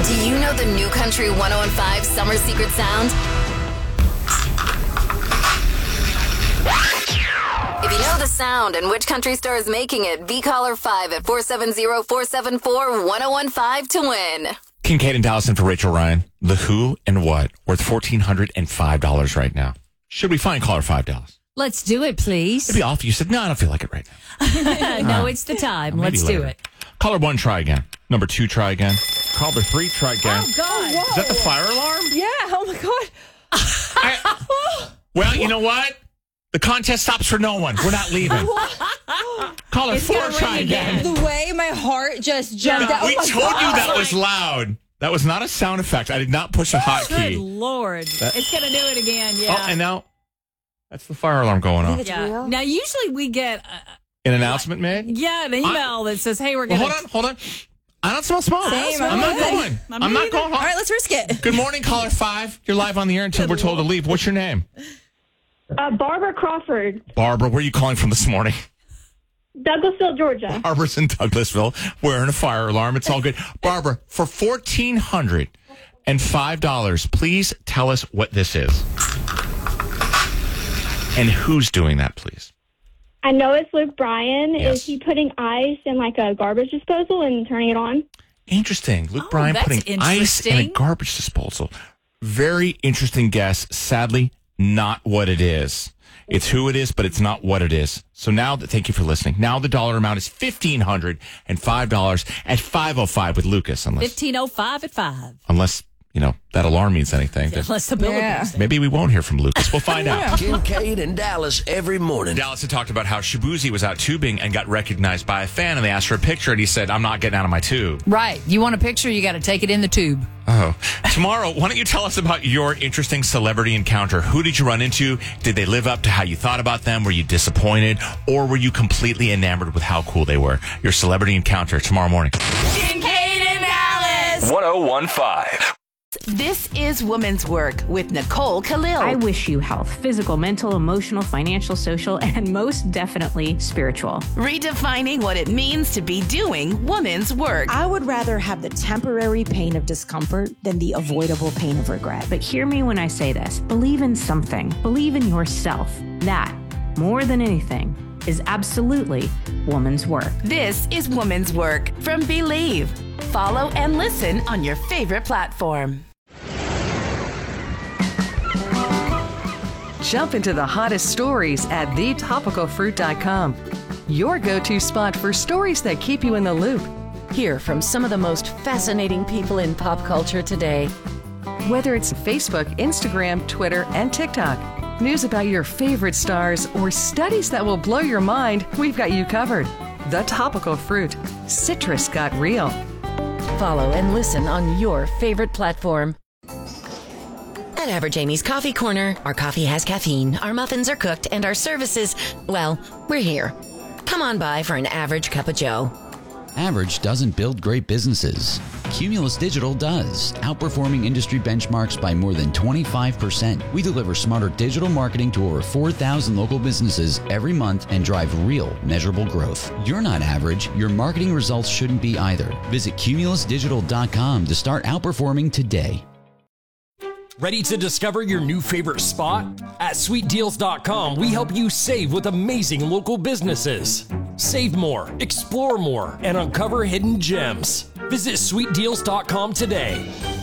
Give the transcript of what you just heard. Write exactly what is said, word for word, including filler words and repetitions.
Do you know the new Country one oh one five Summer Secret Sound? If you know the sound and which country store is making it, be caller five at four seven zero, four seven four, one oh one five to win. Kincaid and Dallas in for Rachel Ryan. The Who and What, worth one thousand four hundred five dollars right now. Should we find caller five, Dallas? Let's do it, please. It'd be off. You said, no, I don't feel like it right now. no, uh, it's the time. Let's do later. it. Caller one, try again. Number two, try again. Caller three, try again. Oh, God. Whoa. Is that the fire alarm? Yeah. Oh, my God. I, well, you know what? The contest stops for no one. We're not leaving. Caller It's four, gonna try ring again. again. The way my heart just jumped No, out. we oh my told God. you that was loud. That was not a sound effect. I did not push a Good hotkey. Lord. That- it's going to do it again, yeah. Oh, and now that's the fire alarm going off. It's yeah. real? Now, usually we get, uh, An announcement made? yeah, an email that says, hey, we're going Well, to... hold on, hold on. I don't smell smoke. Same, I'm not I'm going. I'm I'm not neither. going home. All right, let's risk it. Good morning, caller five. You're live on the air until we're told to leave. What's your name? Uh, Barbara Crawford, Barbara. Where are you calling from this morning? Douglasville, Georgia. Barbara's in Douglasville wearing a fire alarm. It's all good. Barbara, for one thousand four hundred five dollars, please tell us what this is. And who's doing that, please? I know it's Luke Bryan. Yes. Is he putting ice in like a garbage disposal and turning it on? Interesting. Luke Oh, Bryan that's putting ice in a interesting. garbage disposal. Very interesting guess. Sadly, not what it is. It's who it is, but it's not what it is. So now, that, thank you for listening. Now the dollar amount is one thousand five hundred five dollars at five oh five with Lucas. Unless, fifteen oh five at five. unless you know, that alarm means anything. Unless the bill Yeah. goes. Maybe we won't hear from Lucas. We'll find out. Kincaid and Dallas every morning. Dallas had talked about how Shabuzi was out tubing and got recognized by a fan, and they asked for a picture, and he said, I'm not getting out of my tube. Right. You want a picture, you got to take it in the tube. Oh. Tomorrow, why don't you tell us about your interesting celebrity encounter? Who did you run into? Did they live up to how you thought about them? Were you disappointed? Or were you completely enamored with how cool they were? Your celebrity encounter tomorrow morning. Kincaid and Dallas. one oh one five. This is Woman's Work with Nicole Khalil. I wish you health, physical, mental, emotional, financial, social, and most definitely spiritual. Redefining what it means to be doing woman's work. I would rather have the temporary pain of discomfort than the avoidable pain of regret. But hear me when I say this. Believe in something. Believe in yourself. That, more than anything, is absolutely woman's work. This is Woman's Work from Believe. Follow and listen on your favorite platform. Jump into the hottest stories at the topical fruit dot com. Your go-to spot for stories that keep you in the loop. Hear from some of the most fascinating people in pop culture today. Whether it's Facebook, Instagram, Twitter, and TikTok, news about your favorite stars, or studies that will blow your mind, we've got you covered. The Topical Fruit. Citrus got real. Follow and listen on your favorite platform. At Average Amy's Coffee Corner, our coffee has caffeine, our muffins are cooked, and our services, well, we're here. Come on by for an average cup of joe. Average doesn't build great businesses. Cumulus Digital does, outperforming industry benchmarks by more than twenty-five percent. We deliver smarter digital marketing to over four thousand local businesses every month and drive real, measurable growth. You're not average. Your marketing results shouldn't be either. Visit cumulus digital dot com to start outperforming today. Ready to discover your new favorite spot? At sweet deals dot com, we help you save with amazing local businesses. Save more, explore more, and uncover hidden gems. Visit sweet deals dot com today.